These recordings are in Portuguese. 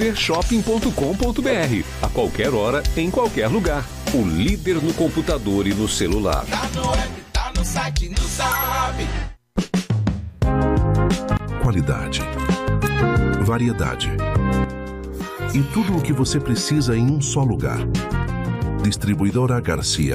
lídershopping.com.br. A qualquer hora, em qualquer lugar. O líder no computador e no celular. Tá no app, tá no site, no Zap. Qualidade, variedade e tudo o que você precisa em um só lugar. Distribuidora Garcia.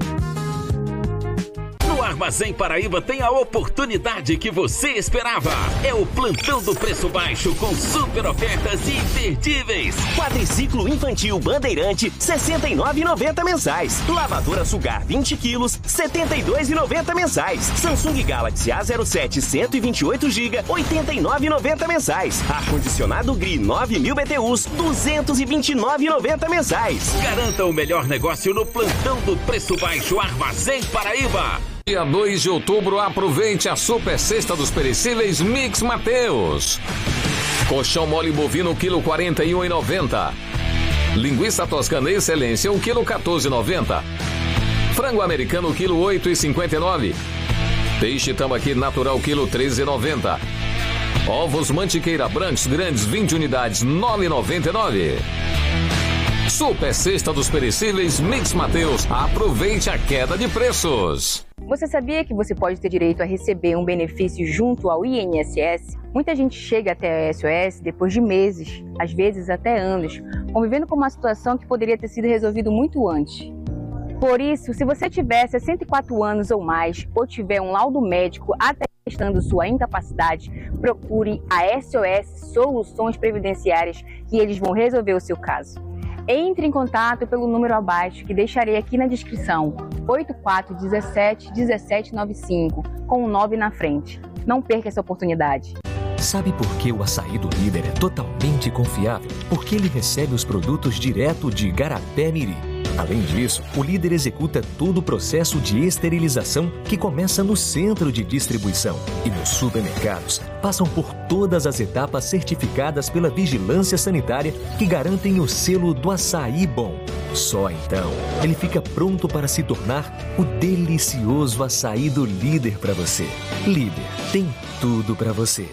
Armazém Paraíba tem a oportunidade que você esperava. É o plantão do preço baixo com super ofertas imperdíveis. Quadriciclo infantil Bandeirante, R$ 69,90 mensais. Lavadora Sugar 20 quilos, R$ 72,90 mensais. Samsung Galaxy A07 128 GB, R$ 89,90 mensais. Ar-condicionado Gri 9.000 BTUs, R$ 229,90 mensais. Garanta o melhor negócio no plantão do preço baixo Armazém Paraíba. Dia 2 de outubro, aproveite a super cesta dos perecíveis Mix Mateus. Colchão mole bovino, quilo 41,90. Linguiça toscana excelência, 1 quilo 14,90. Frango americano, quilo 8,59. Peixe tambaqui natural, quilo 13,90. Ovos mantiqueira brancos grandes, 20 unidades, 9,99. Super cesta dos perecíveis Mix Mateus. Aproveite a queda de preços. Você sabia que você pode ter direito a receber um benefício junto ao INSS? Muita gente chega até a SOS depois de meses, às vezes até anos, convivendo com uma situação que poderia ter sido resolvida muito antes. Por isso, se você tiver 64 anos ou mais, ou tiver um laudo médico atestando sua incapacidade, procure a SOS Soluções Previdenciárias e eles vão resolver o seu caso. Entre em contato pelo número abaixo que deixarei aqui na descrição, 8417-1795, com um 9 na frente. Não perca essa oportunidade. Sabe por que o açaí do Líder é totalmente confiável? Porque ele recebe os produtos direto de Igarapé-Miri. Além disso, o Líder executa todo o processo de esterilização que começa no centro de distribuição. E nos supermercados, passam por todas as etapas certificadas pela Vigilância Sanitária que garantem o selo do açaí bom. Só então, ele fica pronto para se tornar o delicioso açaí do Líder para você. Líder tem tudo para você.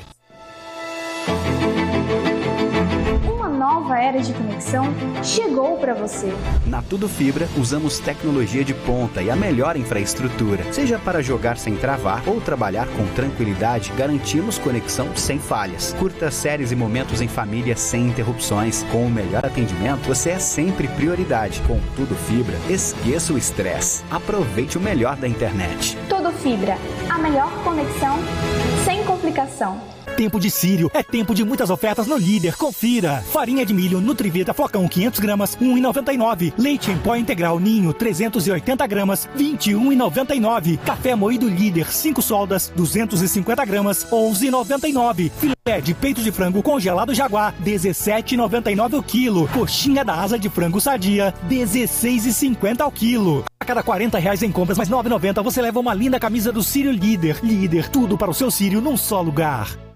Nova era de conexão chegou para você. Na Tudo Fibra, usamos tecnologia de ponta e a melhor infraestrutura. Seja para jogar sem travar ou trabalhar com tranquilidade, garantimos conexão sem falhas. Curta séries e momentos em família sem interrupções. Com o melhor atendimento, você é sempre prioridade. Com Tudo Fibra, esqueça o estresse. Aproveite o melhor da internet. Tudo Fibra, a melhor conexão sem complicação. Tempo de Sírio é tempo de muitas ofertas no Líder. Confira. Farinha de milho Nutrivita Flocão 500 gramas, R$ 1,99. Leite em pó integral Ninho 380 gramas, R$ 21,99. Café moído Líder 5 soldas, 250 gramas, R$ 11,99. Filé de peito de frango congelado Jaguar, R$ 17,99 o quilo. Coxinha da asa de frango Sadia, R$ 16,50 o quilo. A cada R$40 em compras mais R$ 9,90 você leva uma linda camisa do Sírio Líder. Líder, tudo para o seu Sírio num só lugar.